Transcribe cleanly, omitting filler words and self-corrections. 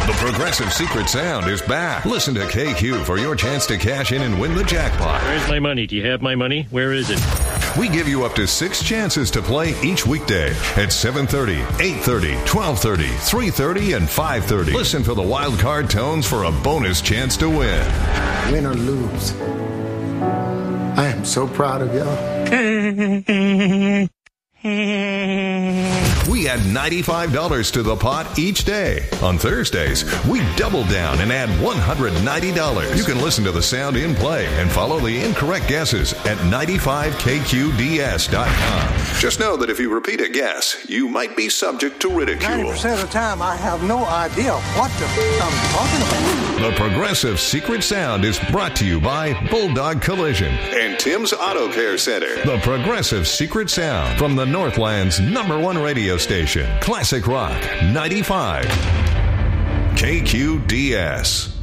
The Progressive Secret Sound is back. Listen to KQ for your chance to cash in and win the jackpot. Where's my money? Do you have my money? Where is it? We give you up to 6 chances to play each weekday at 7:30, 8:30, 12:30, 3:30, and 5:30. Listen for the wild card tones for a bonus chance to win. Win or lose, I am so proud of y'all. We add $95 to the pot each day. On Thursdays, we double down and add $190. You can listen to the sound in play and follow the incorrect guesses at 95kqds.com. Just know that if you repeat a guess, you might be subject to ridicule. 90% of the time, I have no idea what the I'm talking about. The Progressive Secret Sound is brought to you by Bulldog Collision and Tim's Auto Care Center. The Progressive Secret Sound from the Northland's #1 radio station, Classic Rock 95 KQDS.